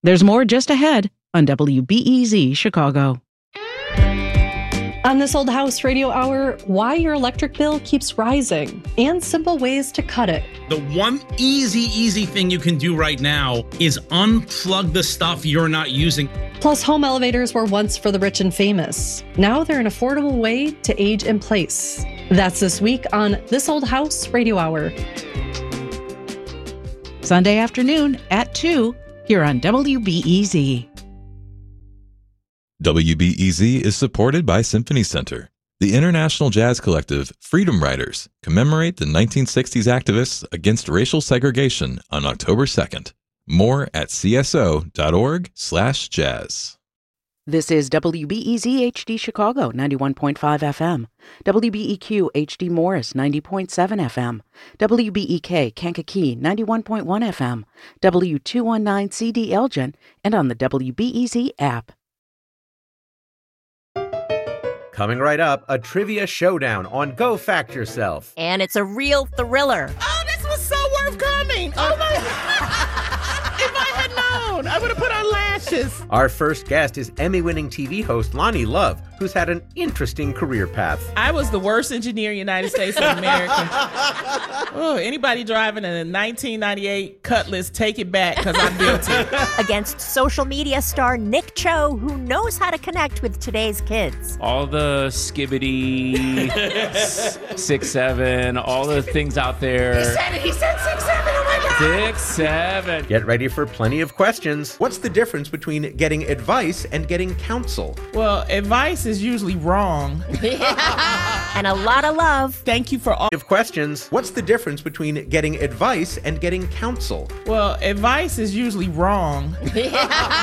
There's more just ahead on WBEZ Chicago. On This Old House Radio Hour, why your electric bill keeps rising and simple ways to cut it. The one easy thing you can do right now is unplug the stuff you're not using. Plus, home elevators were once for the rich and famous. Now they're an affordable way to age in place. That's this week on This Old House Radio Hour. Sunday afternoon at 2 here on WBEZ. WBEZ is supported by Symphony Center. The International Jazz Collective Freedom Riders commemorate the 1960s activists against racial segregation on October 2nd. More at cso.org/jazz. This is WBEZ HD Chicago, 91.5 FM. WBEQ HD Morris, 90.7 FM. WBEK Kankakee, 91.1 FM. W219 CD Elgin, and on the WBEZ app. Coming right up, a trivia showdown on Go Fact Yourself. And it's a real thriller. Oh, this was so worth coming. Oh, my. If I had known, I would have put on lashes. Our first guest is Emmy-winning TV host Lonnie Love, who's had an interesting career path. I was the worst engineer in the United States of America. Oh, anybody driving a 1998 Cutlass, take it back, because I built it. Against social media star Nick Cho, who knows how to connect with today's kids. All the skibbity, 6'7", all the things out there. He said 6'7", oh my God. 6'7". Get ready for plenty of questions. What's the difference between getting advice and getting counsel? Well, advice is usually wrong. And a lot of love. Thank you for all Of questions. What's the difference between getting advice and getting counsel? Well, advice is usually wrong.